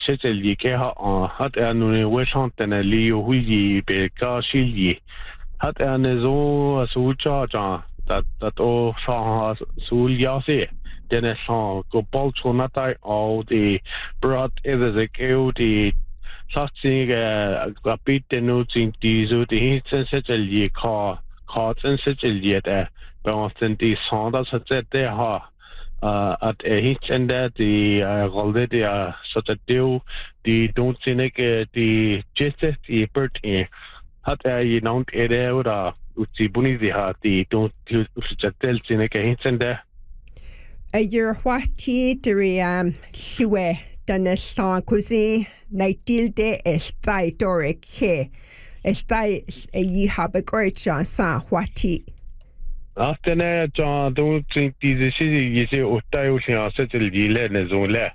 sẽ chỉ lý cái họ hát anh nuôi quê sang tên là lý huy gì về cái gì hát anh zo số cho that o sang số giá xe tên là sang có bao nhiêu năm tại ao thì broad is cái thì sát sinh cái bị tên nó chính thì rồi thì chân sẽ chỉ lý khó chân sẽ chỉ lý đấy bằng chân thì sang đó sẽ chỉ họ at hit and that the already such a deal the don't see the just the part in hat you don't area ora utsibuni the hat the don't such a tell sine ke hit and that your wati dri llwe dan y llawn cwsi neu dilde ellai doric he ellai y hab y gwertio sa wati after that don't think this is you say otai usia settle the ne zone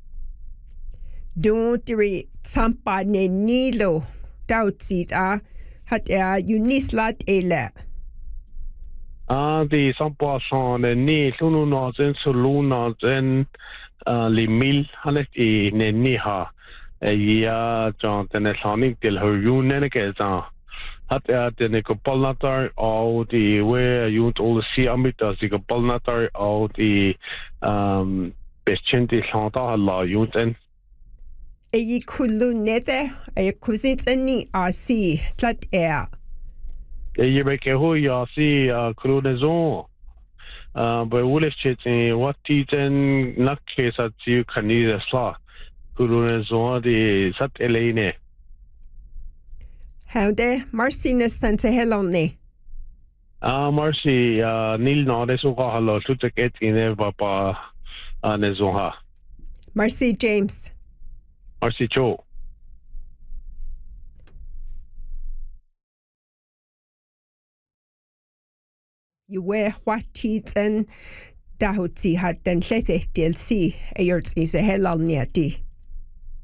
don't dri sampa ne nilo dautsit a hat unislat ele the sampa son ni sunu no zen sulu no zen li mil hanet e ne ni ha ya jon tene sonic til her yune ke za hat den ko polnatar all the where you all see amit as the polnatar all the bestchenti chanta la yuten e kullu nede e kusit ni asi tlat ye be ke ho ya si krunezo but wole chete what titen nak ke sa ti kanida sa krunezo de sat elene Howde, Marcy Nistan to Heloni. Marcy, Neil Nodesuka Hello, to take it in Papa Nezuha. Marcy James. Marcy Cho. You wear what teeth and Dahuti had then Lethe DLC, a yurts is a Helon near D.